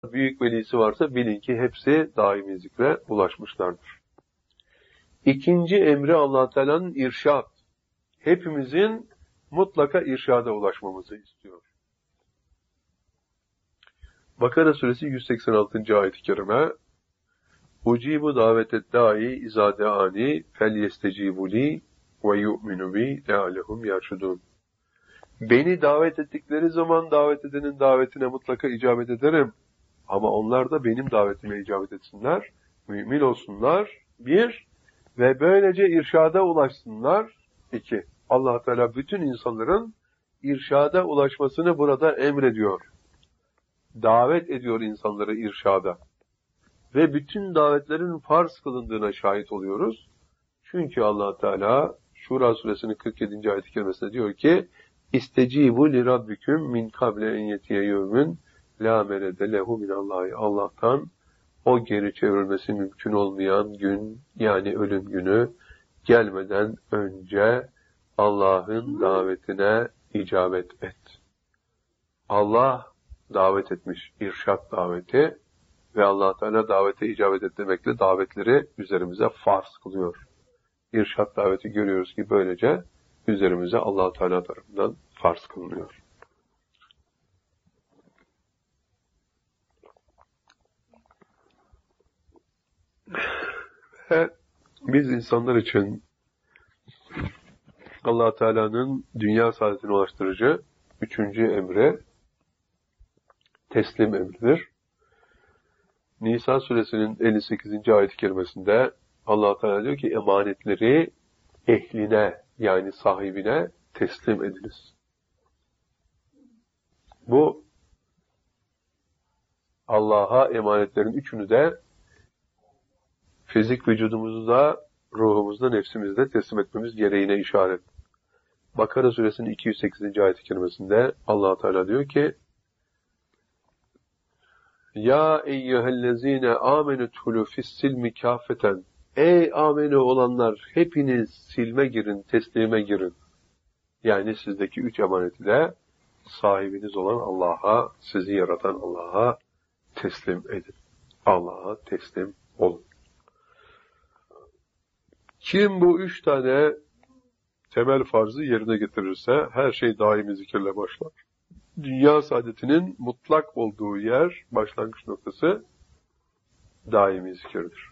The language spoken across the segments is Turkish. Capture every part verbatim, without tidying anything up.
büyük velisi varsa bilin ki hepsi daimi zikre ulaşmışlardır. İkinci emri Allah Teala'nın irşad. Hepimizin mutlaka irşada ulaşmamızı istiyor. Bakara suresi yüz seksen altıncı ayet-i kerime Ucibu davetet dai izâ deâni fel yestecibuli ve yu'minu bi le'alehum yarşudun. Beni davet ettikleri zaman davet edenin davetine mutlaka icabet ederim. Ama onlar da benim davetime icabet etsinler, mümin olsunlar, bir, ve böylece irşada ulaşsınlar, iki. Allah Teala bütün insanların irşada ulaşmasını burada emrediyor. Davet ediyor insanları irşada. Ve bütün davetlerin farz kılındığına şahit oluyoruz. Çünkü Allah Teala Şura suresinin kırk yedinci ayet-i kerimesinde diyor ki İstecibu li rabbiküm min kable en yetiye yevmün la merede lehu minallahi. Allah'tan o geri çevrilmesi mümkün olmayan gün, yani ölüm günü gelmeden önce Allah'ın davetine icabet et. Allah davet etmiş, irşad daveti ve Allah Teala davete icabet et demekle davetleri üzerimize farz kılıyor. İrşad daveti görüyoruz ki böylece üzerimize Allah Teala tarafından farz kılınıyor. Ve biz insanlar için Allah Teala'nın dünya saadetine ulaştırıcı üçüncü emri teslim emridir. Nisa suresinin elli sekizinci ayet-i kerimesinde Allah Teala diyor ki emanetleri ehline, yani sahibine teslim ediniz. Bu Allah'a emanetlerin üçünü de fizik vücudumuzda, ruhumuzda, nefsimizde teslim etmemiz gereğine işaret. Bakara suresinin iki yüz sekizinci ayet-i kerimesinde Allah Teala diyor ki Ya eyyühellezine amenüthulü fissilmi kâfeten. Ey amene olanlar, hepiniz silme girin, teslime girin. Yani sizdeki üç emaneti de sahibiniz olan Allah'a, sizi yaratan Allah'a teslim edin. Allah'a teslim olun. Kim bu üç tane temel farzı yerine getirirse her şey daimi zikirle başlar. Dünya saadetinin mutlak olduğu yer, başlangıç noktası daimi zikirdir.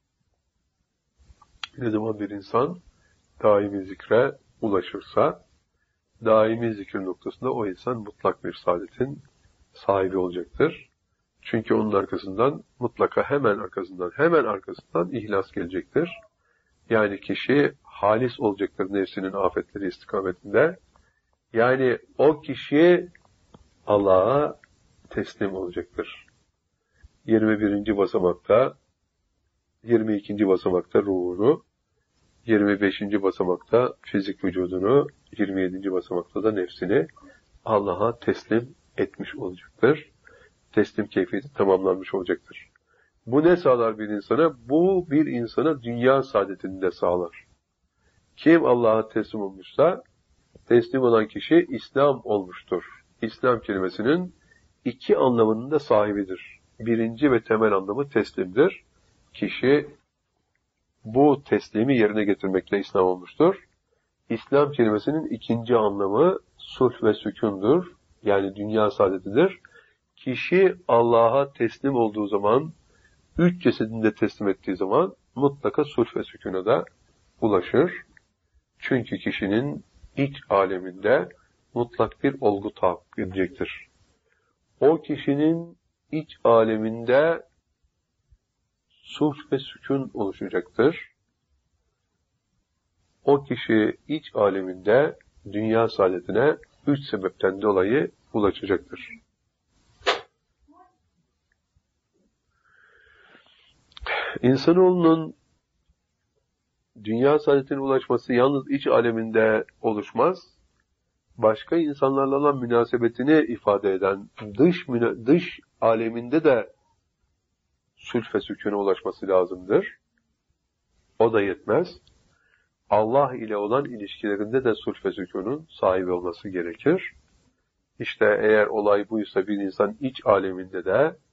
Ne zaman bir insan daimi zikre ulaşırsa, daimi zikir noktasında o insan mutlak bir saadetin sahibi olacaktır. Çünkü onun arkasından, mutlaka hemen arkasından, hemen arkasından ihlas gelecektir. Yani kişi halis olacaktır nefsinin afetleri istikametinde. Yani o kişi Allah'a teslim olacaktır. yirmi birinci basamakta, yirmi ikinci basamakta ruhunu, yirmi beşinci basamakta fizik vücudunu, yirmi yedinci basamakta da nefsini Allah'a teslim etmiş olacaktır. Teslim keyfiyeti tamamlanmış olacaktır. Bu ne sağlar bir insana? Bu bir insana dünya saadetini de sağlar. Kim Allah'a teslim olmuşsa, teslim olan kişi İslam olmuştur. İslam kelimesinin iki anlamının da sahibidir. Birinci ve temel anlamı teslimdir. Kişi bu teslimi yerine getirmekle İslam olmuştur. İslam kelimesinin ikinci anlamı sulh ve sükundur. Yani dünya saadetidir. Kişi Allah'a teslim olduğu zaman, üç cesedini de teslim ettiği zaman mutlaka sulh ve sükûna da ulaşır. Çünkü kişinin iç aleminde mutlak bir olgu tahakkuk edecektir. O kişinin iç aleminde sulh ve sükun oluşacaktır. O kişi iç aleminde dünya saadetine üç sebepten dolayı ulaşacaktır. İnsanoğlunun dünya saadetine ulaşması yalnız iç aleminde oluşmaz. Başka insanlarla olan münasebetini ifade eden dış dış aleminde de sulh ve sükûna ulaşması lazımdır. O da yetmez. Allah ile olan ilişkilerinde de sulh ve sükûnun sahibi olması gerekir. İşte eğer olay buysa bir insan iç aleminde de